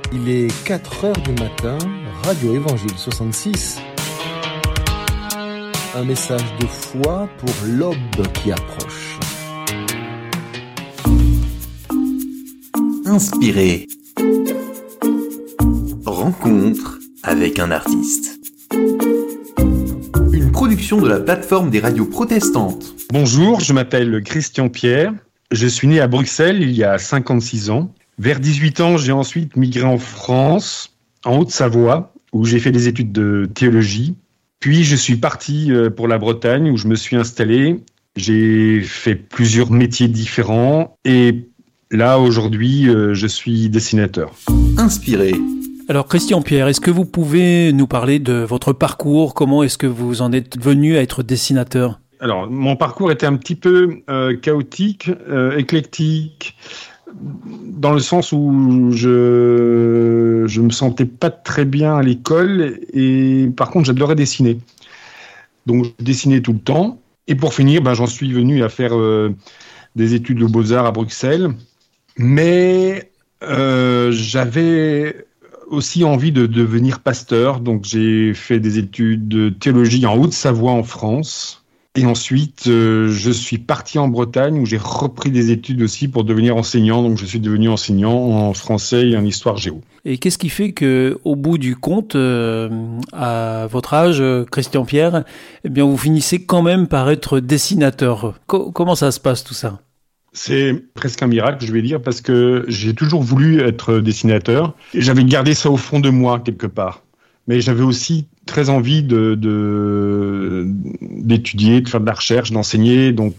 Il est 4 heures du matin, Radio Évangile 66. Un message de foi pour l'aube qui approche. Inspiré. Rencontre avec un artiste. Une production de la plateforme des radios protestantes. Bonjour, je m'appelle Christian Pierre. Je suis né à Bruxelles il y a 56 ans. Vers 18 ans, j'ai ensuite migré en France, en Haute-Savoie, où j'ai fait des études de théologie. Puis je suis parti pour la Bretagne, où je me suis installé. J'ai fait plusieurs métiers différents et là, aujourd'hui, je suis dessinateur. Inspiré. Alors Christian Pierre, est-ce que vous pouvez nous parler de votre parcours ? Comment est-ce que vous en êtes venu à être dessinateur ? Alors, mon parcours était un petit peu chaotique, éclectique, dans le sens où je me sentais pas très bien à l'école et par contre j'adorais dessiner. Donc je dessinais tout le temps et pour finir j'en suis venu à faire des études de beaux-arts à Bruxelles, mais j'avais aussi envie de devenir pasteur, donc j'ai fait des études de théologie en Haute-Savoie en France. Et ensuite, je suis parti en Bretagne où j'ai repris des études aussi pour devenir enseignant. Donc, je suis devenu enseignant en français et en histoire géo. Et qu'est-ce qui fait que, au bout du compte, à votre âge, Christian Pierre, eh bien, vous finissez quand même par être dessinateur. Comment ça se passe tout ça ? C'est presque un miracle, je vais dire, parce que j'ai toujours voulu être dessinateur. Et j'avais gardé ça au fond de moi quelque part. Mais j'avais aussi très envie d'étudier, de faire de la recherche, d'enseigner. Donc,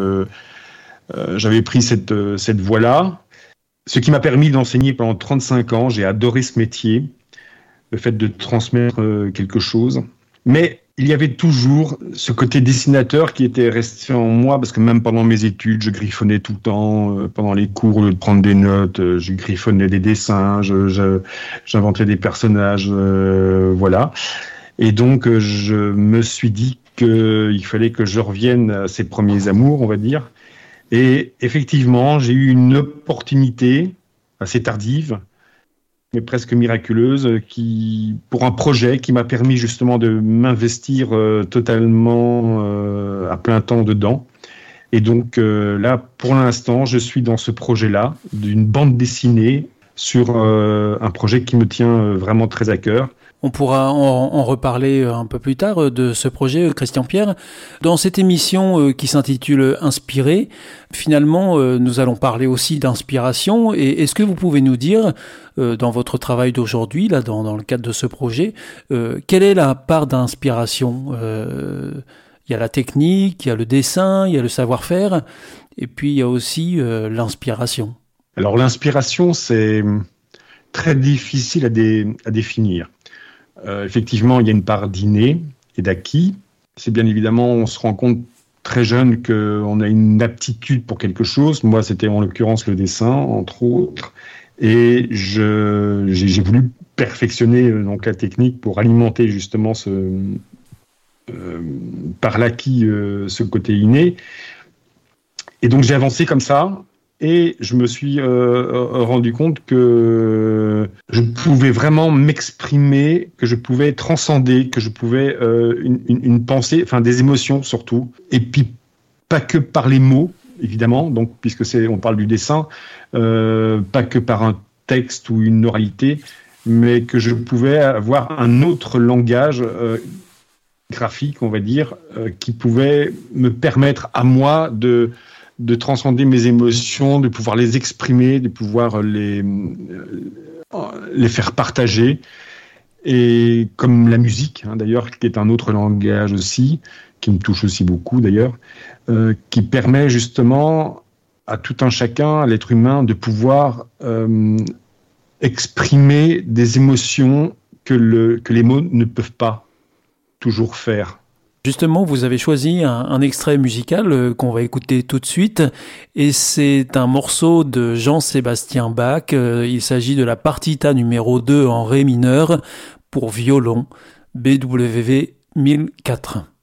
j'avais pris cette voie-là. Ce qui m'a permis d'enseigner pendant 35 ans. J'ai adoré ce métier, le fait de transmettre quelque chose. Mais il y avait toujours ce côté dessinateur qui était resté en moi, parce que même pendant mes études, je griffonnais tout le temps. Pendant les cours, au lieu de prendre des notes, je griffonnais des dessins, j'inventais des personnages, voilà. Et donc, je me suis dit qu'il fallait que je revienne à ces premiers amours, on va dire. Et effectivement, j'ai eu une opportunité assez tardive, mais presque miraculeuse, pour un projet qui m'a permis justement de m'investir totalement à plein temps dedans. Et donc là, pour l'instant, je suis dans ce projet-là, d'une bande dessinée sur un projet qui me tient vraiment très à cœur. On pourra en reparler un peu plus tard de ce projet, Christian Pierre. Dans cette émission qui s'intitule Inspiré, finalement, nous allons parler aussi d'inspiration. Et est-ce que vous pouvez nous dire, dans votre travail d'aujourd'hui, là, dans le cadre de ce projet, quelle est la part d'inspiration ? Il y a la technique, il y a le dessin, il y a le savoir-faire, et puis il y a aussi l'inspiration. Alors l'inspiration, c'est très difficile à définir. Effectivement, il y a une part d'inné et d'acquis. C'est bien évidemment, on se rend compte très jeune qu'on a une aptitude pour quelque chose. Moi, c'était en l'occurrence le dessin, entre autres. Et j'ai voulu perfectionner donc la technique pour alimenter justement par l'acquis ce côté inné. Et donc j'ai avancé comme ça. Et je me suis rendu compte que je pouvais vraiment m'exprimer, que je pouvais transcender, que je pouvais une pensée, enfin des émotions surtout, et puis pas que par les mots, évidemment, donc puisque on parle du dessin, pas que par un texte ou une oralité, mais que je pouvais avoir un autre langage graphique, on va dire, qui pouvait me permettre à moi de transcender mes émotions, de pouvoir les exprimer, de pouvoir les faire partager. Et comme la musique, d'ailleurs, qui est un autre langage aussi, qui me touche aussi beaucoup d'ailleurs, qui permet justement à tout un chacun, à l'être humain, de pouvoir exprimer des émotions que les mots ne peuvent pas toujours faire. Justement, vous avez choisi un extrait musical qu'on va écouter tout de suite, et c'est un morceau de Jean-Sébastien Bach. Il s'agit de la partita numéro 2 en ré mineur pour violon, BWV 1004.